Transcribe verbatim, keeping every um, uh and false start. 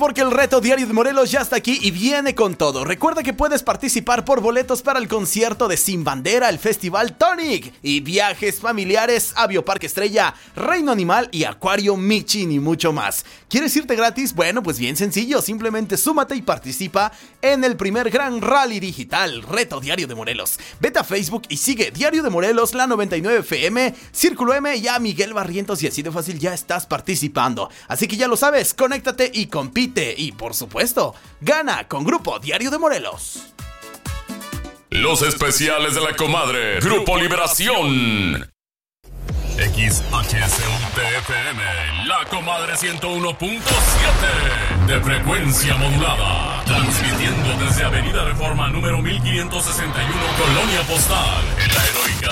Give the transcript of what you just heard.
porque el reto diario de Morelos ya está aquí y viene con todo. Recuerda que puedes participar por boletos para el concierto de Sin Bandera, el Festival Tonic y viajes familiares a Bioparque Estrella, Reino Animal y Acuario Michin y mucho más. ¿Quieres irte gratis? Bueno, pues bien sencillo, simplemente súmate y participa en el primer gran rally digital, Reto Diario de Morelos. Vete a Facebook y sigue Diario de Morelos, la noventa y nueve F M, Círculo M y a Miguel Barrientos y así de fácil ya estás participando. Así que ya lo sabes, conéctate y compite y por supuesto, gana con Grupo Diario de Morelos. Los especiales de la comadre, Grupo Liberación. X H C U T F M, La Comadre ciento uno punto siete de frecuencia modulada, transmitiendo desde Avenida Reforma número mil quinientos sesenta y uno, Colonia Postal, en la heroica